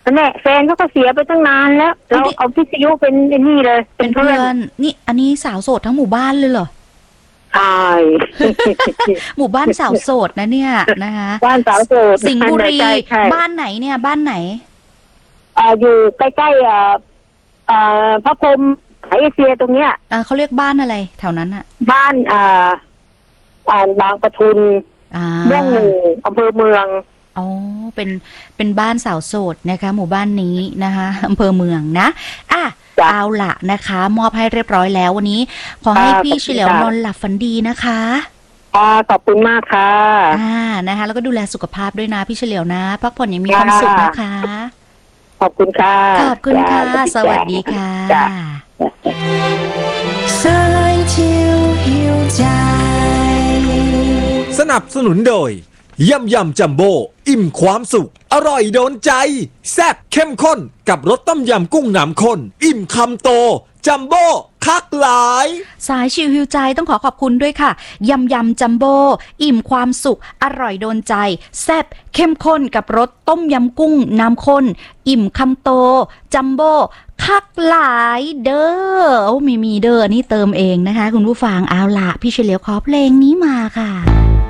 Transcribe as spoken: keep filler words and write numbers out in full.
แน่แฟนเขาก็เสียไปตั้งนานแล้วเราเอาพิษยุเป็นนี่เลยเป็นเพื่อนนี่อันนี้สาวโสดทั้งหมู่บ้านเลยเหรอใช่หมู่บ้านสาวโสดนะเนี่ยนะคะบ้านสาวโสดสิงห์บุรีบ้านไหนเนี่ยบ้านไหนอ่าอยู่ใกล้ๆอ่าอ่าพระพรหมสายเอเชียตรงเนี้ยอ่าเขาเรียกบ้านอะไรแถวนั้นอ่ะบ้านอ่าอ่าบางปทุมเมืองหนึ่งอำเภอเมืองอ๋อเป็นเป็นบ้านสาวโสดนะคะหมู่บ้านนี้นะคะอำเภอเมืองนะอ่ะเอาละนะคะมอบให้เรียบร้อยแล้ววันนี้ขอให้พี่เฉลียวนอนหลับฝันดีนะคะอ่าขอบคุณมากค่ะอ่านะคะแล้วก็ดูแลสุขภาพด้วยนะพี่เฉลียวนะพักผ่อนอย่างมีความสุขนะคะขอบคุณค่ะขอบคุณค่ะสวัสดีค่ะสายชิวหิวใจสนับสนุนโดยยำยำจัมโบ้อิ่มความสุขอร่อยโดนใจแซ่บเข้มข้นกับรสต้มยำกุ้งน้ำข้นอิ่มคำโตจัมโบ้คักหลายสายชิวหิวใจต้องขอขอบคุณด้วยค่ะยำยำจัมโบ้อิ่มความสุขอร่อยโดนใจแซ่บเข้มข้นกับรสต้มยำกุ้งน้ำข้นอิ่มคำโตจัมโบ้คักหลายเด้อโอ้มีมีเด้อนี่เติมเองนะคะคุณผู้ฟังเอาล่ะพี่เฉลียวขอเพลงนี้มาค่ะ